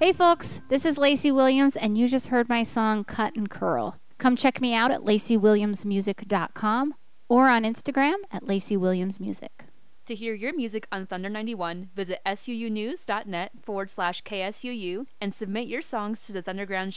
Hey folks, this is Lacey Williams, and you just heard my song Cut and Curl. Come check me out at LaceyWilliamsMusic.com or on Instagram at LaceyWilliamsMusic. To hear your music on Thunder 91, visit suunews.net/KSUU and submit your songs to the Thunderground